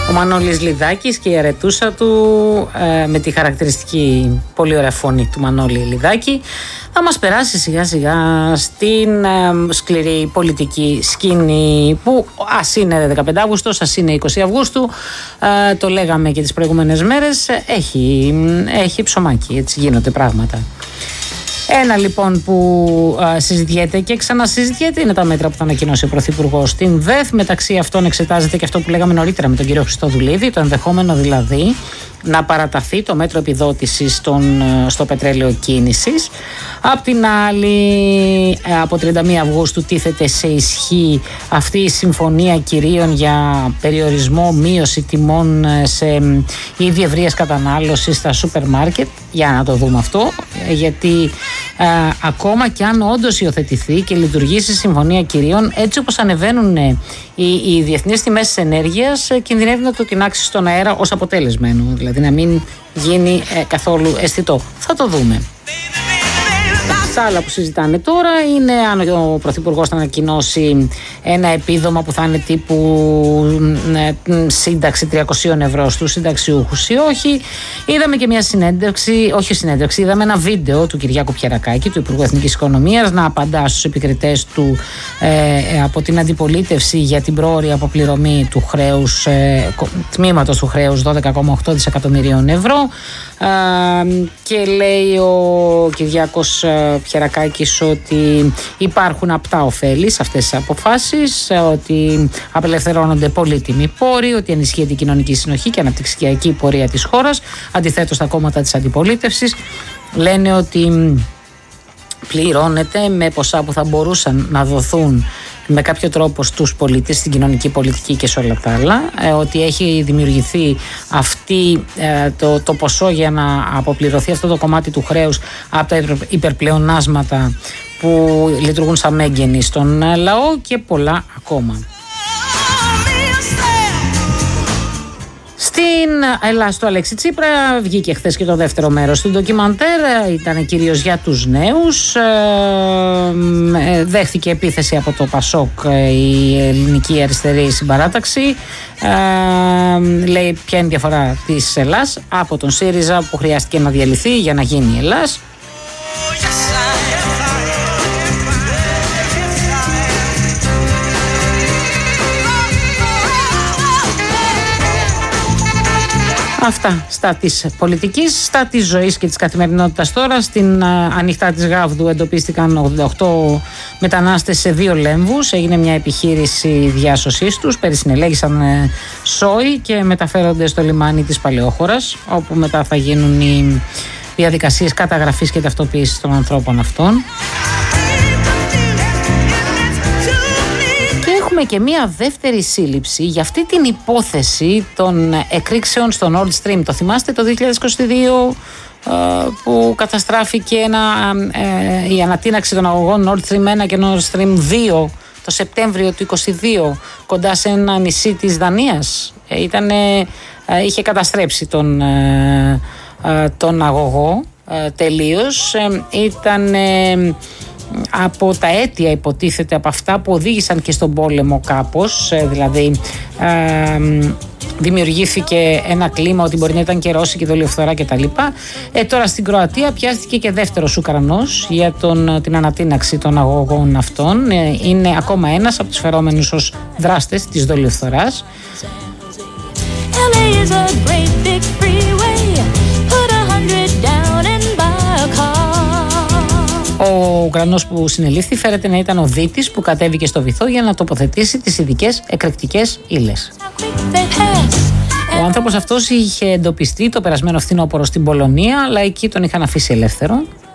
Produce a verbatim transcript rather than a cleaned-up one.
Ο Μανώλης Λιδάκης και η αρετούσα του ε, με τη χαρακτηριστική πολύ ωραία φωνή του Μανώλη Λιδάκη θα μας περάσει σιγά σιγά στην ε, σκληρή πολιτική σκηνή που ας είναι δεκαπέντε Αυγούστου, ας είναι είκοσι Αυγούστου, ε, το λέγαμε και τις προηγούμενες μέρες, έχει, έχει ψωμάκι, έτσι γίνονται πράγματα. Ένα λοιπόν που α, συζητιέται και ξανασυζητιέται είναι τα μέτρα που θα ανακοινώσει ο Πρωθυπουργός στην ΔΕΘ. Μεταξύ αυτών εξετάζεται και αυτό που λέγαμε νωρίτερα με τον κύριο Χριστοδουλίδη, το ενδεχόμενο δηλαδή να παραταθεί το μέτρο επιδότησης στον, στο πετρέλαιο κίνησης. Απ' την άλλη, από τριάντα μία Αυγούστου τίθεται σε ισχύ αυτή η συμφωνία κυρίων για περιορισμό, μείωση τιμών σε είδη ευρείας κατανάλωσης στα σούπερ μάρκετ. Για να το δούμε αυτό, γιατί α, ακόμα και αν όντως υιοθετηθεί και λειτουργήσει η συμφωνία κυρίων, έτσι όπως ανεβαίνουν οι, οι διεθνείς τιμές της ενέργειας, κινδυνεύει να το τεινάξει στον αέρα ως αποτέλεσμα, δηλαδή να μην γίνει ε, καθόλου αισθητό. Θα το δούμε. Τα άλλα που συζητάνε τώρα είναι αν ο Πρωθυπουργός θα ανακοινώσει ένα επίδομα που θα είναι τύπου σύνταξη τριακόσια ευρώ στους συνταξιούχους ή όχι. Είδαμε και μια συνέντευξη, όχι συνέντευξη, είδαμε ένα βίντεο του Κυριάκου Πιερακάκη, του Υπουργού Εθνικής Οικονομίας, να απαντά στους επικριτές του ε, από την αντιπολίτευση για την πρόωρη αποπληρωμή του χρέους, ε, τμήματος του χρέους δώδεκα κόμμα οκτώ δισεκατομμυρίων ευρώ. Uh, και λέει ο Κυριάκος Πιερακάκης ότι υπάρχουν απτά ωφέλη σε αυτές τις αποφάσεις, ότι απελευθερώνονται πολύτιμοι πόροι, ότι ενισχύεται η κοινωνική συνοχή και αναπτυξιακή πορεία της χώρας. Αντιθέτως, τα κόμματα της αντιπολίτευσης λένε ότι πληρώνεται με ποσά που θα μπορούσαν να δοθούν με κάποιο τρόπο στους πολίτες, στην κοινωνική πολιτική και σε όλα τα άλλα, ε, ότι έχει δημιουργηθεί αυτή, ε, το, το ποσό για να αποπληρωθεί αυτό το κομμάτι του χρέους από τα υπερπλεονάσματα που λειτουργούν σαν μέγενη στον ε, λαό και πολλά ακόμα. Στην Ελλάδα του Αλέξη Τσίπρα βγήκε χθες και το δεύτερο μέρος του ντοκιμαντέρ, ήταν κυρίως για τους νέους, ε, δέχθηκε επίθεση από το ΠΑΣΟΚ η ελληνική αριστερή συμπαράταξη, ε, λέει ποια είναι η διαφορά της Ελλάς από τον ΣΥΡΙΖΑ που χρειάστηκε να διαλυθεί για να γίνει η Ελλάς. Αυτά στα της πολιτικής, στα της ζωής και της καθημερινότητας τώρα. Στην α, ανοιχτά της Γάβδου εντοπίστηκαν ογδόντα οκτώ μετανάστες σε δύο λέμβους. Έγινε μια επιχείρηση διάσωσής τους. Περισυνελέγησαν ε, σόι και μεταφέρονται στο λιμάνι της Παλαιόχωρας, όπου μετά θα γίνουν οι διαδικασίες καταγραφής και ταυτοποίησης των ανθρώπων αυτών. Έχουμε και μία δεύτερη σύλληψη για αυτή την υπόθεση των εκρήξεων στο Nord Stream. Το θυμάστε το δύο χιλιάδες είκοσι δύο που καταστράφηκε ένα, ε, η ανατείναξη των αγωγών Nord Stream ένα και Nord Stream δύο το Σεπτέμβριο του είκοσι δύο κοντά σε ένα νησί της Δανίας. Ε, ήτανε, ε, είχε καταστρέψει τον, ε, ε, τον αγωγό ε, τελείως. Ε, ήταν... Ε, από τα αίτια υποτίθεται από αυτά που οδήγησαν και στον πόλεμο κάπως, δηλαδή ε, δημιουργήθηκε ένα κλίμα ότι μπορεί να ήταν και ρώσικη δολιοφθορά κτλ. Ε, τώρα στην Κροατία πιάστηκε και δεύτερος Ουκρανός για τον, την ανατείναξη των αγωγών αυτών. Ε, είναι ακόμα ένας από τους φερόμενους ως δράστες της δολιοφθοράς. Ο Ουκρανός που συνελήφθη φέρεται να ήταν ο Δίτης που κατέβηκε στο βυθό για να τοποθετήσει τις ειδικές εκρηκτικές ύλες. Ο άνθρωπος αυτός είχε εντοπιστεί το περασμένο φθινόπωρο στην Πολωνία, αλλά εκεί τον είχαν αφήσει ελεύθερο.